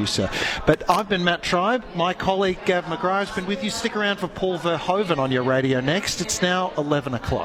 producer. But I've been Matt Tribe. My colleague Gav McGrath has been with you. Stick around for Paul Verhoeven on your radio next. It's now 11 o'clock.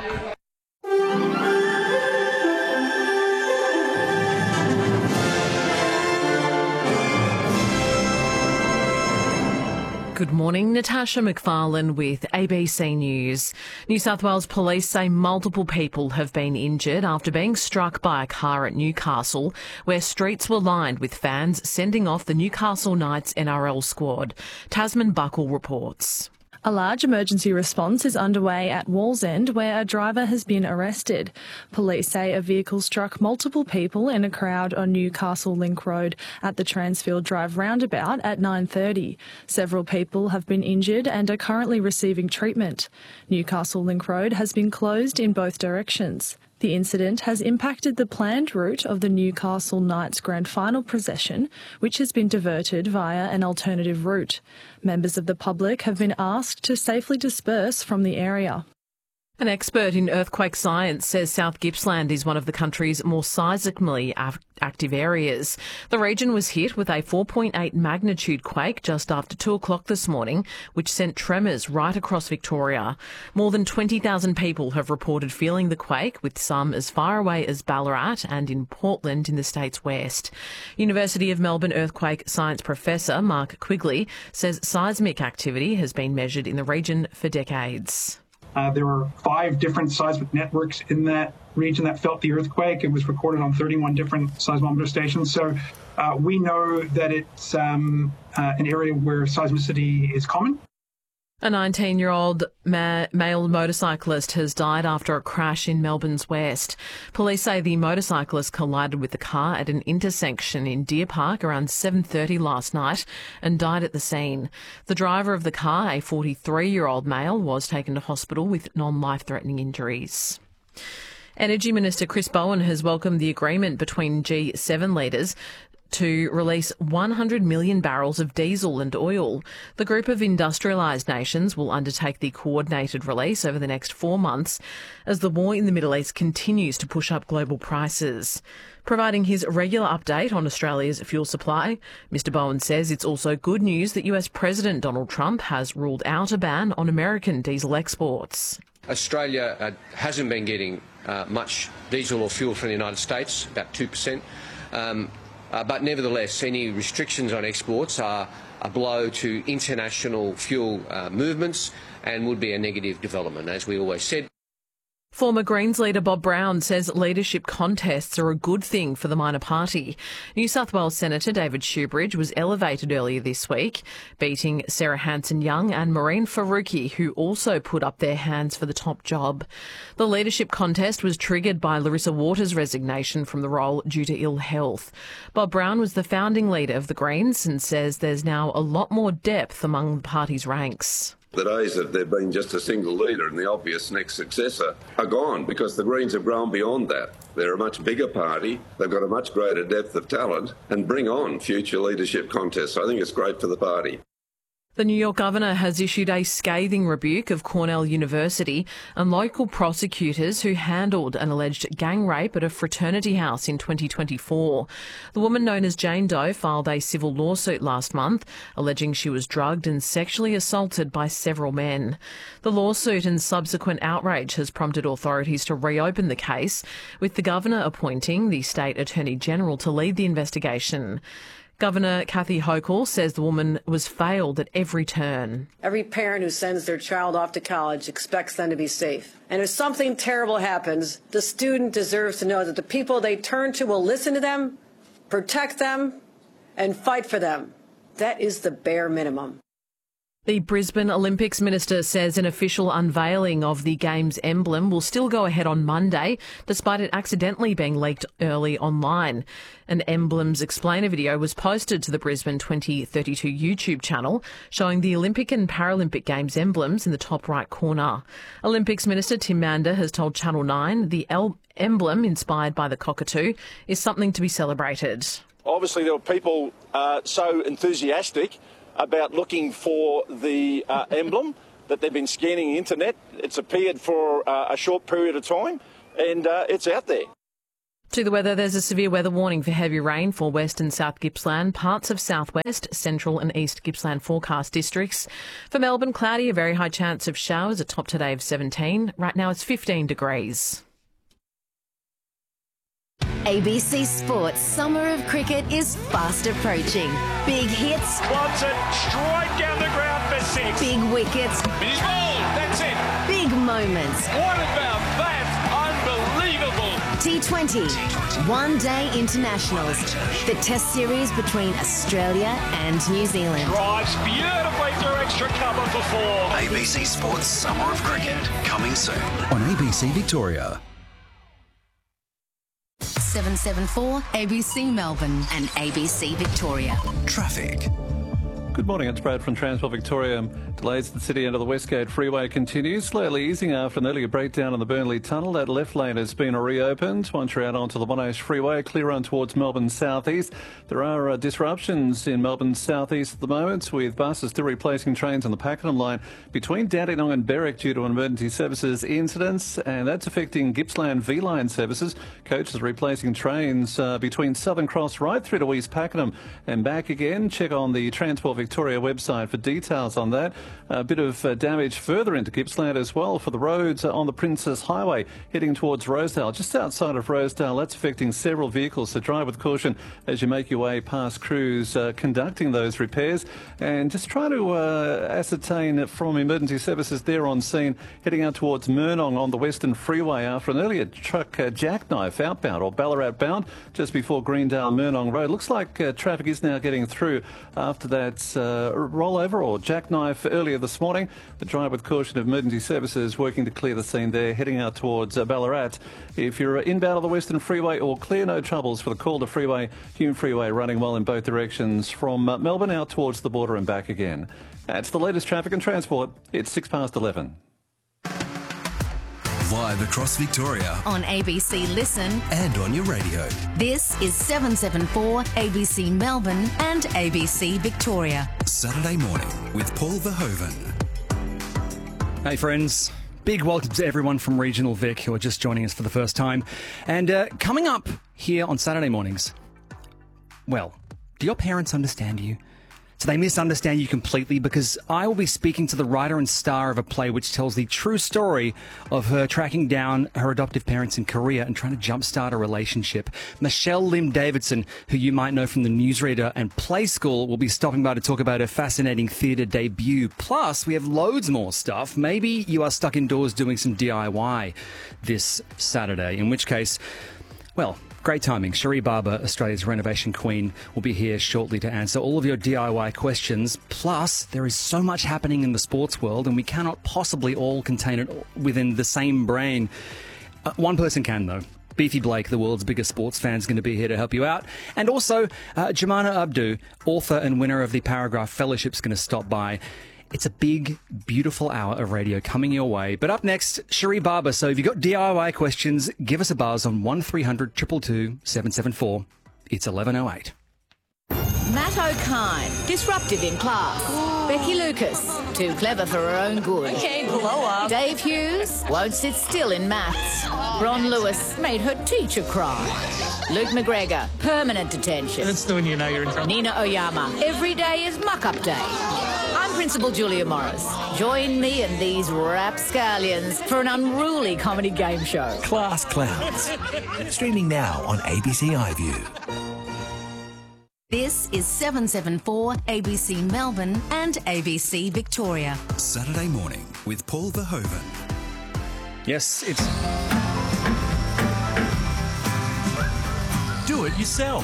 Good morning, Natasha McFarlane with ABC News. New South Wales Police say multiple people have been injured after being struck by a car at Newcastle, where streets were lined with fans sending off the Newcastle Knights NRL squad. Tasman Buckle reports. A large emergency response is underway at Wallsend, where a driver has been arrested. Police say a vehicle struck multiple people in a crowd on Newcastle Link Road at the Transfield Drive roundabout at 9:30. Several people have been injured and are currently receiving treatment. Newcastle Link Road has been closed in both directions. The incident has impacted the planned route of the Newcastle Knights Grand Final procession, which has been diverted via an alternative route. Members of the public have been asked to safely disperse from the area. An expert in earthquake science says South Gippsland is one of the country's more seismically active areas. The region was hit with a 4.8 magnitude quake just after 2 o'clock this morning, which sent tremors right across Victoria. More than 20,000 people have reported feeling the quake, with some as far away as Ballarat and in Portland in the state's west. University of Melbourne earthquake science professor Mark Quigley says seismic activity has been measured in the region for decades. There were 5 different seismic networks in that region that felt the earthquake. It was recorded on 31 different seismometer stations. So we know that it's an area where seismicity is common. A 19-year-old male motorcyclist has died after a crash in Melbourne's west. Police say the motorcyclist collided with the car at an intersection in Deer Park around 7:30 last night and died at the scene. The driver of the car, a 43-year-old male, was taken to hospital with non-life-threatening injuries. Energy Minister Chris Bowen has welcomed the agreement between G7 leaders to release 100 million barrels of diesel and oil. The group of industrialised nations will undertake the coordinated release over the next 4 months as the war in the Middle East continues to push up global prices. Providing his regular update on Australia's fuel supply, Mr Bowen says it's also good news that US President Donald Trump has ruled out a ban on American diesel exports. Australia hasn't been getting much diesel or fuel from the United States, about 2%. But nevertheless, any restrictions on exports are a blow to international fuel movements and would be a negative development, as we always said. Former Greens leader Bob Brown says leadership contests are a good thing for the minor party. New South Wales Senator David Shoebridge was elevated earlier this week, beating Sarah Hanson-Young and Maureen Faruqi, who also put up their hands for the top job. The leadership contest was triggered by Larissa Waters' resignation from the role due to ill health. Bob Brown was the founding leader of the Greens and says there's now a lot more depth among the party's ranks. The days that there been just a single leader and the obvious next successor are gone because the Greens have grown beyond that. They're a much bigger party, they've got a much greater depth of talent and bring on future leadership contests. I think it's great for the party. The New York governor has issued a scathing rebuke of Cornell University and local prosecutors who handled an alleged gang rape at a fraternity house in 2024. The woman known as Jane Doe filed a civil lawsuit last month, alleging she was drugged and sexually assaulted by several men. The lawsuit and subsequent outrage has prompted authorities to reopen the case, with the governor appointing the state attorney general to lead the investigation. Governor Kathy Hochul says the woman was failed at every turn. Every parent who sends their child off to college expects them to be safe. And if something terrible happens, the student deserves to know that the people they turn to will listen to them, protect them, and fight for them. That is the bare minimum. The Brisbane Olympics minister says an official unveiling of the Games emblem will still go ahead on Monday, despite it accidentally being leaked early online. An emblems explainer video was posted to the Brisbane 2032 YouTube channel, showing the Olympic and Paralympic Games emblems in the top right corner. Olympics Minister Tim Mander has told Channel 9 the emblem, inspired by the cockatoo, is something to be celebrated. Obviously, there were people so enthusiastic about looking for the emblem that they've been scanning the internet. It's appeared for a short period of time and it's out there. To the weather, there's a severe weather warning for heavy rain for West and South Gippsland, parts of Southwest, Central and East Gippsland forecast districts. For Melbourne, cloudy, a very high chance of showers, a top today of 17. Right now it's 15 degrees. ABC Sports Summer of Cricket is fast approaching. Big hits. Wants it straight down the ground for 6. Big wickets. He's bowled. That's it. Big moments. What about that? Unbelievable. T20. One-day internationals. The test series between Australia and New Zealand. Drives beautifully through extra cover for 4. ABC Sports Summer of Cricket. Coming soon on ABC Victoria. 774 ABC Melbourne and ABC Victoria. Traffic. Good morning, it's Brad from Transport Victoria. Delays at the city end of the Westgate Freeway continue, slowly easing after an earlier breakdown in the Burnley Tunnel. That left lane has been reopened. Once you're out onto the Monash Freeway, clear on towards Melbourne South East. There are disruptions in Melbourne South East at the moment, with buses still replacing trains on the Pakenham line between Dandenong and Berwick due to an emergency services incidents, and that's affecting Gippsland V-Line services. Coaches are replacing trains between Southern Cross right through to East Pakenham and back again. Check on the Transport Victoria website for details on that. A bit of damage further into Gippsland as well for the roads on the Princess Highway heading towards Rosedale. Just outside of Rosedale, that's affecting several vehicles, so drive with caution as you make your way past crews conducting those repairs. And just try to ascertain from emergency services there on scene heading out towards Murnong on the Western Freeway after an earlier truck jackknife outbound or Ballarat bound just before Greendale Murnong Road. Looks like traffic is now getting through after that rollover or jackknife earlier this morning. The drive with caution of emergency services working to clear the scene there, heading out towards Ballarat. If you're inbound on the Western Freeway, all clear, no troubles for the Calder Freeway, Hume Freeway running well in both directions from Melbourne out towards the border and back again. That's the latest traffic and transport. It's 11:06. Live across Victoria On ABC Listen and on your radio. This is 774 ABC Melbourne and ABC Victoria. Saturday morning with Paul Verhoeven. Hey friends, big welcome to everyone from Regional Vic who are just joining us for the first time. And coming up here on Saturday mornings, well, do your parents understand you? Do they misunderstand you completely? Because I will be speaking to the writer and star of a play which tells the true story of her tracking down her adoptive parents in Korea and trying to jumpstart a relationship. Michelle Lim Davidson, who you might know from The Newsreader and Play School, will be stopping by to talk about her fascinating theatre debut. Plus, we have loads more stuff. Maybe you are stuck indoors doing some DIY this Saturday, in which case, well, great timing. Cherie Barber, Australia's renovation queen, will be here shortly to answer all of your DIY questions. Plus, there is so much happening in the sports world, and we cannot possibly all contain it within the same brain. One person can, though. Beefy Blake, the world's biggest sports fan, is going to be here to help you out. And also, Jemana Abdu, author and winner of the Paragraph Fellowship, is going to stop by. It's a big, beautiful hour of radio coming your way. But up next, Cherie Barber. So if you've got DIY questions, give us a buzz on 1300 222 774. It's 11:08. Matt O'Kine, disruptive in class. Becky Lucas, too clever for her own good. Okay, blow up. Dave Hughes, won't sit still in maths. Ron Lewis made her teacher cry. Luke McGregor, permanent detention. That's when you know you're in trouble. Nina Oyama, every day is muck-up day. I'm Principal Julia Morris. Join me and these rapscallions for an unruly comedy game show. Class Clowns. Streaming now on ABC iView. This is 774 ABC Melbourne and ABC Victoria. Saturday morning with Paul Verhoeven. Yes, it's... Do it yourself.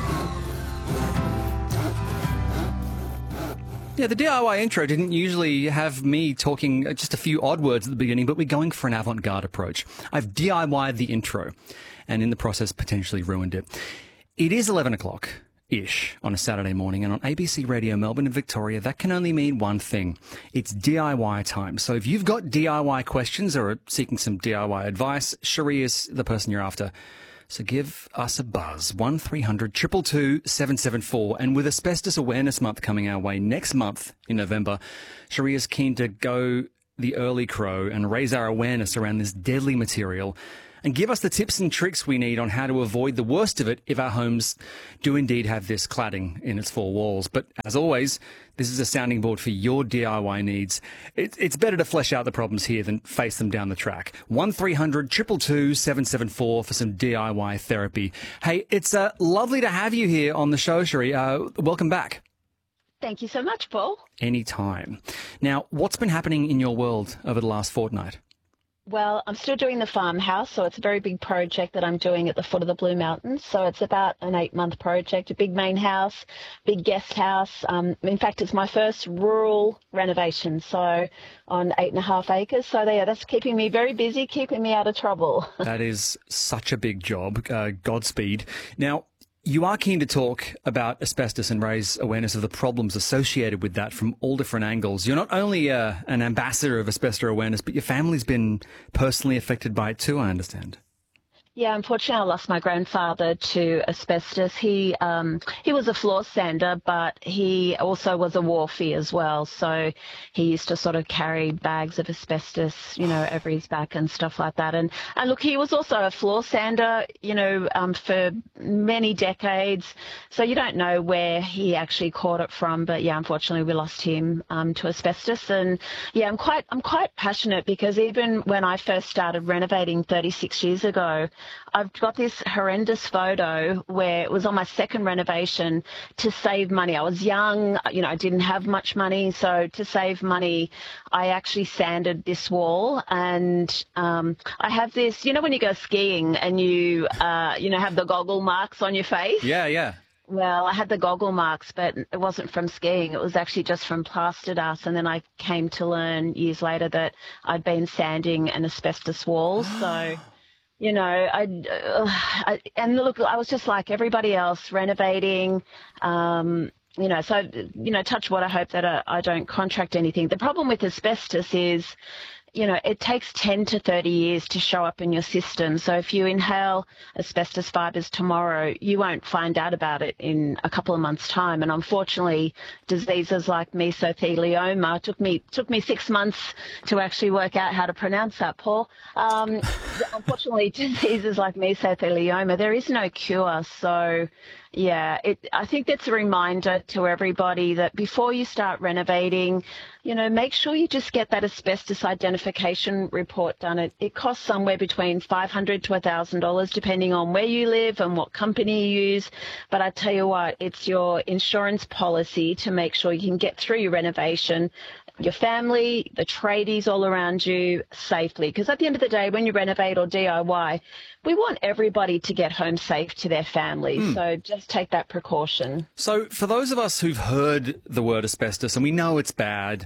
Yeah, the DIY intro didn't usually have me talking just a few odd words at the beginning, but we're going for an avant-garde approach. I've DIY'd the intro and in the process potentially ruined it. It is 11 o'clock-ish on a Saturday morning, and on ABC Radio Melbourne and Victoria, that can only mean one thing. It's DIY time. So if you've got DIY questions or are seeking some DIY advice, Cherie is the person you're after. So give us a buzz, 1300 222 774. And with Asbestos Awareness Month coming our way next month in November, Cherie is keen to go the early crow and raise our awareness around this deadly material. and give us the tips and tricks we need on how to avoid the worst of it if our homes do indeed have this cladding in its four walls. But as always, this is a sounding board for your DIY needs. It's better to flesh out the problems here than face them down the track. 1300 222 774 for some DIY therapy. Hey, it's lovely to have you here on the show, Cherie. Welcome back. Thank you so much, Paul. Anytime. Now, what's been happening in your world over the last fortnight? Well, I'm still doing the farmhouse, so it's a very big project that I'm doing at the foot of the Blue Mountains. So it's about an 8-month project, a big main house, big guest house. In fact, it's my first rural renovation, so on 8.5 acres. So that's keeping me very busy, keeping me out of trouble. That is such a big job. Godspeed. Now, you are keen to talk about asbestos and raise awareness of the problems associated with that from all different angles. You're not only an ambassador of asbestos awareness, but your family's been personally affected by it too, I understand. Yeah, unfortunately, I lost my grandfather to asbestos. He was a floor sander, but he also was a wharfie as well. So he used to sort of carry bags of asbestos, over his back and stuff like that. And look, he was also a floor sander, for many decades. So you don't know where he actually caught it from. But yeah, unfortunately, we lost him to asbestos. And yeah, I'm quite passionate because even when I first started renovating 36 years ago, I've got this horrendous photo where it was on my second renovation to save money. I was young, I didn't have much money. So to save money, I actually sanded this wall. And I have this, when you go skiing and you have the goggle marks on your face. Yeah. Well, I had the goggle marks, but it wasn't from skiing. It was actually just from plaster dust. And then I came to learn years later that I'd been sanding an asbestos wall. So... and look, I was just like everybody else, renovating, so, touch wood, I hope that I don't contract anything. The problem with asbestos is, it takes 10 to 30 years to show up in your system. So if you inhale asbestos fibres tomorrow, you won't find out about it in a couple of months' time. And unfortunately, diseases like mesothelioma took me 6 months to actually work out how to pronounce that, Paul. Unfortunately, diseases like mesothelioma, there is no cure. So yeah, I think that's a reminder to everybody that before you start renovating, make sure you just get that asbestos identification report done. It costs somewhere between $500 to $1,000 depending on where you live and what company you use. But I tell you what, it's your insurance policy to make sure you can get through your renovation, your family, the tradies all around you safely. Because at the end of the day, when you renovate or DIY, we want everybody to get home safe to their families. So just take that precaution. So for those of us who've heard the word asbestos and we know it's bad,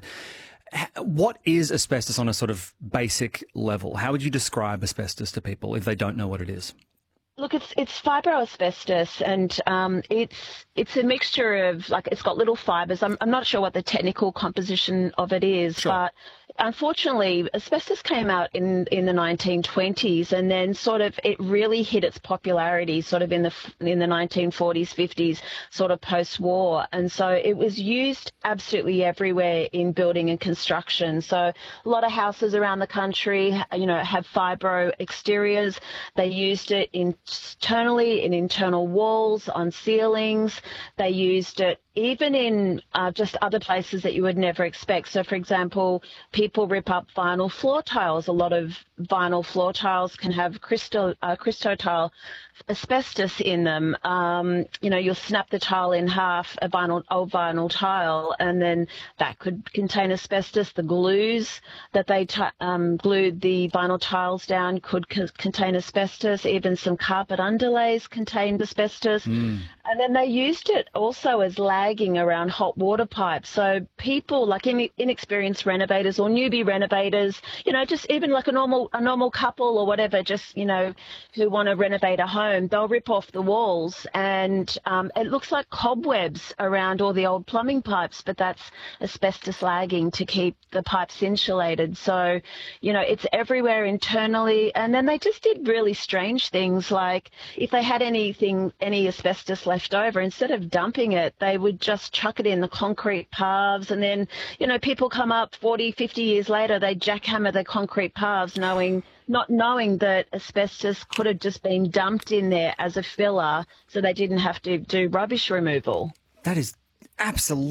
what is asbestos on a sort of basic level? How would you describe asbestos to people if they don't know what it is? Look, it's fibroasbestos, and it's a mixture of, it's got little fibres. I'm not sure what the technical composition of it is, sure. But unfortunately, asbestos came out in the 1920s, and then sort of it really hit its popularity sort of in the 1940s, 50s, sort of post-war, and so it was used absolutely everywhere in building and construction. So a lot of houses around the country, have fibro exteriors. They used it internally in internal walls, on ceilings. They used it even in just other places that you would never expect. So, for example, people rip up vinyl floor tiles. A lot of vinyl floor tiles can have crystotile asbestos in them. You'll snap the tile in half, old vinyl tile, and then that could contain asbestos. The glues that they glued the vinyl tiles down could contain asbestos. Even some carpet underlays contained asbestos. And then they used it also as lagging around hot water pipes. So people like inexperienced renovators or newbie renovators, just even like a normal couple or whatever, just, who want to renovate a home, they'll rip off the walls and it looks like cobwebs around all the old plumbing pipes, but that's asbestos lagging to keep the pipes insulated. So, it's everywhere internally. And then they just did really strange things, like if they had any asbestos left left over, instead of dumping it, they would just chuck it in the concrete paths. And then, people come up 40, 50 years later, they jackhammer the concrete paths, not knowing that asbestos could have just been dumped in there as a filler so they didn't have to do rubbish removal. That is absolutely